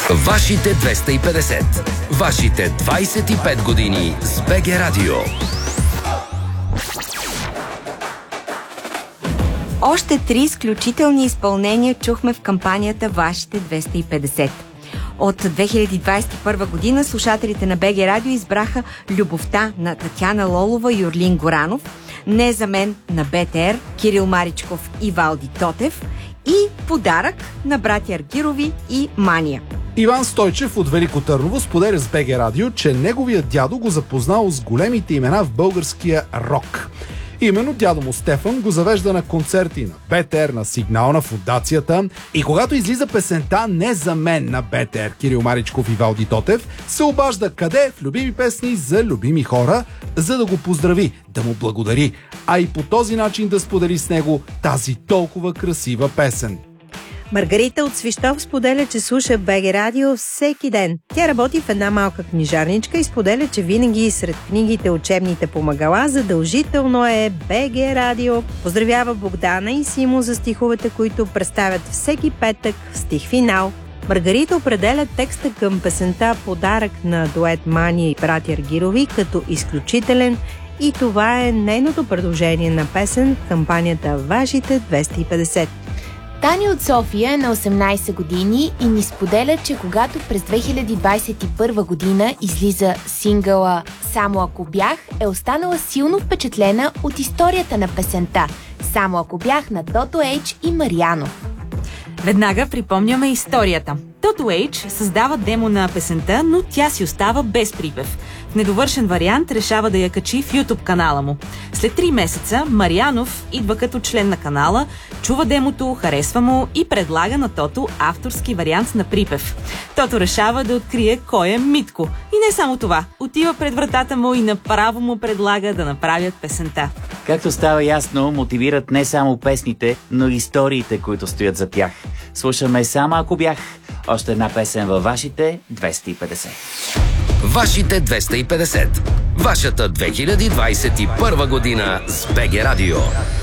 Вашите 250. Вашите 25 години с БГ Радио. Още 3 изключителни изпълнения чухме в кампанията Вашите 250. От 2021 година слушателите на БГ Радио избраха Любовта на Татяна Лолова и Орлин Горанов, Не за мен на БТР, Кирил Маричков и Валди Тотев и Подарък на братя Аргирови и Мания. Иван Стойчев от Велико Търново споделя с БГ Радио, че неговият дядо го запознал с големите имена в българския рок. Именно дядо му Стефан го завежда на концерти на БТР, на Сигнал, на Фондацията, и когато излиза песента Не за мен на БТР, Кирил Маричков и Валди Тотев, се обажда къде в любими песни за любими хора, за да го поздрави, да му благодари, а и по този начин да сподели с него тази толкова красива песен. Маргарита от Свищов споделя, че слуша БГ Радио всеки ден. Тя работи в една малка книжарничка и споделя, че винаги сред книгите, учебните помагала задължително е БГ Радио. Поздравява Богдана и Симо за стиховете, които представят всеки петък в стих финал. Маргарита определя текста към песента Подарък на дует Мания и братя Аргирови като изключителен и това е нейното предложение на песен в кампанията Вашите 250. Таня от София е на 18 години и ни споделя, че когато през 2021 година излиза сингъла «Само ако бях», е останала силно впечатлена от историята на песента «Само ако бях» на Тото Ейч и Марианов. Веднага припомняме историята. Тото Ейч създава демо на песента, но тя си остава без припев. В недовършен вариант решава да я качи в YouTube канала му. След 3 месеца Марианов идва като член на канала, чува демото, харесва му и предлага на Тото авторски вариант на припев. Тото решава да открие кой е Митко. И не само това, отива пред вратата му и направо му предлага да направят песента. Както става ясно, мотивират не само песните, но и историите, които стоят за тях. Слушаме «Само ако бях», още една песен във Вашите 250. Вашите 250. Вашата 2021 година с БГ Радио.